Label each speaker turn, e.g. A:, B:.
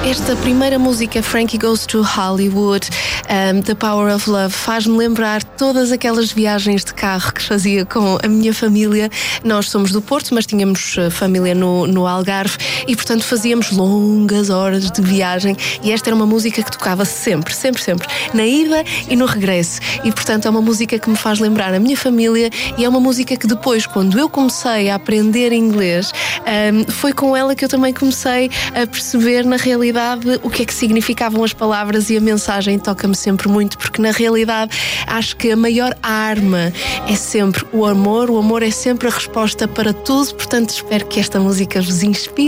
A: Esta primeira música, Frankie Goes to Hollywood, The Power of Love, faz-me lembrar todas aquelas viagens de carro que fazia com a minha família. Nós somos do Porto, mas tínhamos família no Algarve e, portanto, fazíamos longas horas de viagem e esta era uma música que tocava sempre, na ida e no regresso. E, portanto, é uma música que me faz lembrar a minha família e é uma música que depois, quando eu comecei a aprender inglês, foi com ela que eu também comecei a perceber, na realidade, o que é que significavam as palavras, e a mensagem toca-me sempre muito, porque na realidade acho que a maior arma é sempre o amor é sempre a resposta para tudo, portanto espero que esta música vos inspire